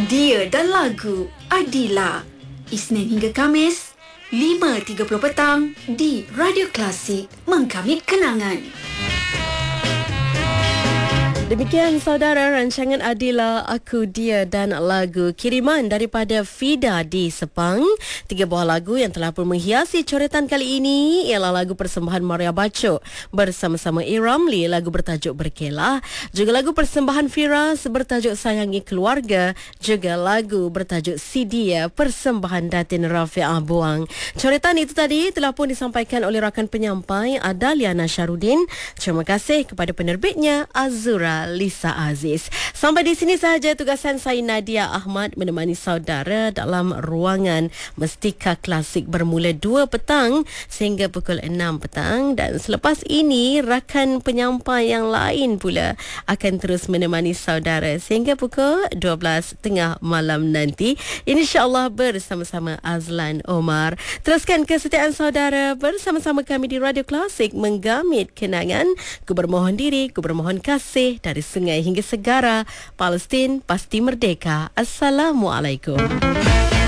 Dia dan lagu Adila. Isnin hingga Kamis 5.30 petang di Radio Klasik, mengkamit kenangan. Demikian saudara rancangan Adila, Aku, Dia dan Lagu, kiriman daripada Fida di Sepang. 3 buah lagu yang telah pun menghiasi coretan kali ini ialah lagu persembahan Maria Bacok bersama-sama A. Ramli, lagu bertajuk Berkelah, juga lagu persembahan Firas bertajuk Sayangi Keluarga, juga lagu bertajuk Sidia persembahan Datin Rafi'ah Buang. Coretan itu tadi telah pun disampaikan oleh rakan penyampai Adaliana Syarudin. Terima kasih kepada penerbitnya Azura Lisa Aziz. Sampai di sini sahaja tugasan saya Nadia Ahmad menemani saudara dalam ruangan Mestika Klasik bermula 2 petang sehingga pukul 6 petang, dan selepas ini rakan penyampai yang lain pula akan terus menemani saudara sehingga pukul 12 tengah malam nanti, insya-Allah bersama-sama Azlan Omar. Teruskan kesetiaan saudara bersama-sama kami di Radio Klasik, menggamit kenangan. Ku bermohon diri, ku bermohon kasih. Dari sungai hingga segara, Palestin pasti merdeka. Assalamualaikum.